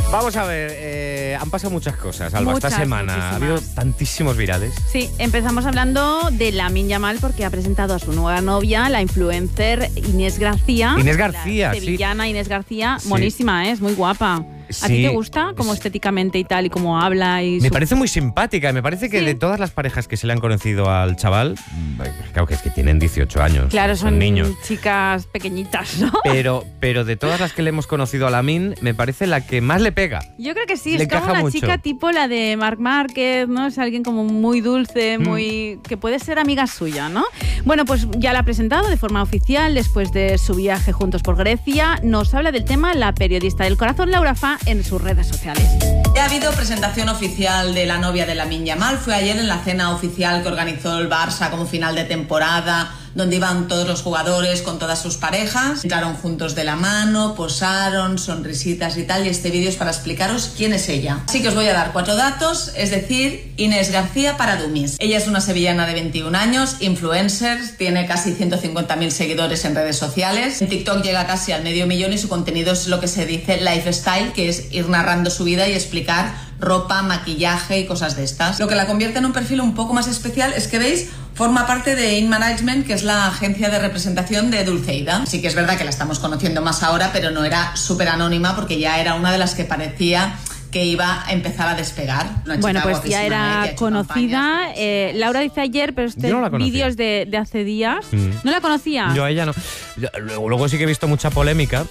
Vamos a ver, han pasado muchas cosas, Alba, esta semana. Muchísimas. Ha habido tantísimos virales. Sí, empezamos hablando de Lamine Yamal porque ha presentado a su nueva novia, la influencer Inés García. Inés García, la sí. sevillana Inés García, Sí. monísima, es muy guapa. ¿A ti Sí. te gusta como estéticamente y tal, y cómo habla? Y Me parece muy simpática, me parece que Sí. de todas las parejas que se le han conocido al chaval, claro que es que tienen 18 años, Claro, son niños. chicas pequeñitas, ¿no? Pero de todas las que le hemos conocido a Lamine, me parece la que más le pega. Yo creo que sí, Le es como encaja una mucho. chica tipo la de Marc Márquez, ¿no? Es alguien como muy dulce, muy que puede ser amiga suya, ¿no? Bueno, pues ya la ha presentado de forma oficial después de su viaje juntos por Grecia. Nos habla del tema la periodista del corazón Laura Fa en sus redes sociales. Ya ha habido presentación oficial de la novia de Lamine Yamal. Fue ayer en la cena oficial que organizó el Barça como final de temporada, donde iban todos los jugadores con todas sus parejas. Entraron juntos de la mano, posaron, sonrisitas y tal. Y este vídeo es para explicaros quién es ella. Así que os voy a dar 4 datos, es decir, Inés García para dummies. Ella es una sevillana de 21 años, influencer, tiene casi 150.000 seguidores en redes sociales. En TikTok llega casi al 500.000 y su contenido es lo que se dice lifestyle, que es ir narrando su vida y explicar ropa, maquillaje y cosas de estas. Lo que la convierte en un perfil un poco más especial es que, veis, forma parte de In Management, que es la agencia de representación de Dulceida. Sí que es verdad que la estamos conociendo más ahora, pero no era súper anónima porque ya era una de las que parecía que iba a empezar a despegar. Una chica Bueno, pues guapísima, ya que era ha hecho conocida. campañas. Laura dice ayer, pero este Yo no la conocía. vídeo es de hace días. ¿No la conocía? Yo a ella no. Luego sí que he visto mucha polémica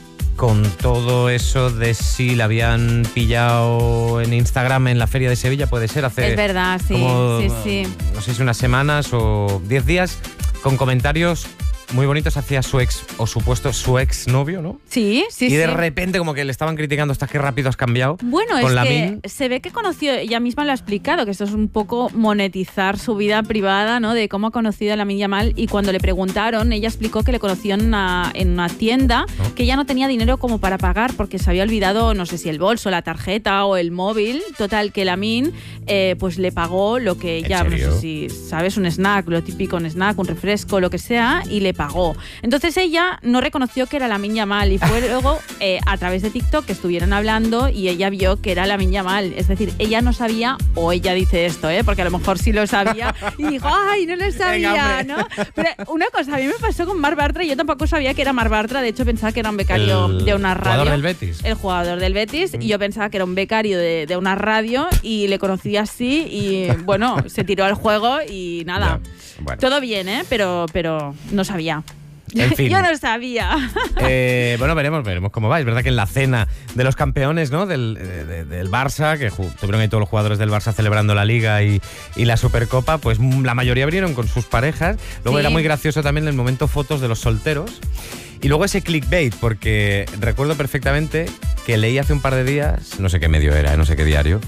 con todo eso de si la habían pillado en Instagram en la Feria de Sevilla, puede ser, hace... Es verdad, sí, como, sí. no sé si unas semanas o 10 días, con comentarios muy bonitos hacia su ex, o supuesto su ex novio, ¿no? Sí. Y de repente como que le estaban criticando, estás que rápido has cambiado. Bueno, con es Lamine. que se ve que conoció, ella misma lo ha explicado, que esto es un poco monetizar su vida privada, ¿no? De cómo ha conocido a Lamine Yamal, y cuando le preguntaron, ella explicó que le conoció en una tienda, ¿No? que ella no tenía dinero como para pagar porque se había olvidado, no sé si el bolso, la tarjeta o el móvil. Total, que Lamine pues le pagó lo que ella, no serio? sé si sabes, un snack, lo típico, un snack, un refresco, lo que sea, y le pagó. Entonces ella no reconoció que era Lamine Yamal, y fue luego a través de TikTok que estuvieron hablando y ella vio que era Lamine Yamal. Es decir, ella no sabía, o ella dice esto, porque a lo mejor sí lo sabía y dijo, ¡ay, no lo sabía! Venga, ¿no? Pero una cosa, a mí me pasó con Marc Bartra, yo tampoco sabía que era Marc Bartra, de hecho pensaba que era un becario El de una radio. jugador del Betis. El jugador del Betis, y yo pensaba que era un becario de una radio y le conocí así y bueno, se tiró al juego y nada. Ya, bueno. Todo bien, pero no sabía. En fin. Yo no sabía. Bueno, veremos cómo va. Es verdad que en la cena de los campeones, ¿no? del Barça, que tuvieron ahí todos los jugadores del Barça celebrando la Liga y la Supercopa, pues la mayoría vinieron con sus parejas. Luego Sí. era muy gracioso también el momento fotos de los solteros. Y luego ese clickbait, porque recuerdo perfectamente que leí hace un par de días, no sé qué medio era, no sé qué diario,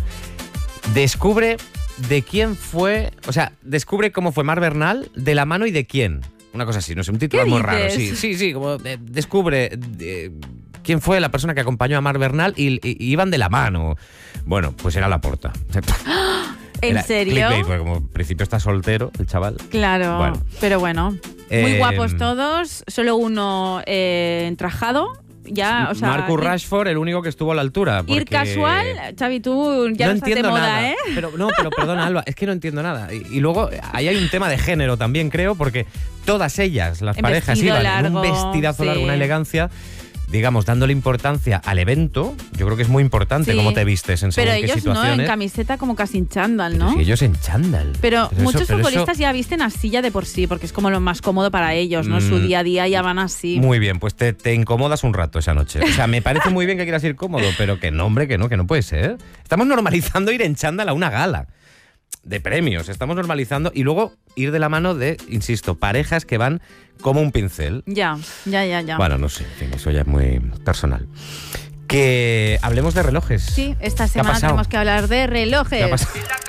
descubre de quién fue, o sea, descubre cómo fue Marc Bernal, de la mano y de quién. Una cosa así, no sé, un título ¿Qué muy raro. dices? Sí, como descubre quién fue la persona que acompañó a Marc Bernal y iban de la mano. Bueno, pues era Laporta. ¿En Era serio? clickbait, porque como en principio está soltero el chaval. Claro, Bueno. pero bueno. Muy Eh, guapos todos, solo uno entrajado. Ya, o sea, Marcus Rashford, el único que estuvo a la altura. ir porque casual, Xavi, tú ya no estás de entiendo moda, nada. Pero perdona, Alba, es que no entiendo nada. Y luego ahí hay un tema de género también, creo, porque todas ellas, las En parejas, vestido iban en un largo, vestidazo sí. largo, una elegancia, digamos, dándole importancia al evento. Yo creo que es muy importante Sí. cómo te vistes en Pero según qué ellos no, situaciones. en camiseta como casi en chándal, Pero ¿no? si ellos en chándal. Pero muchos eso- futbolistas ya visten así ya de por sí, porque es como lo más cómodo para ellos, ¿no? Su día a día ya van así. Muy bien, pues te incomodas un rato esa noche. O sea, me parece muy bien que quieras ir cómodo, pero que no, hombre, que no puede ser. Estamos normalizando ir en chándal a una gala de premios. Estamos normalizando y luego ir de la mano de, insisto, parejas que van como un pincel. Ya. Bueno, no sé, en fin, eso ya es muy personal. Que hablemos de relojes. Sí, esta ha semana pasado? tenemos que hablar de relojes. ¿Qué ha pasado?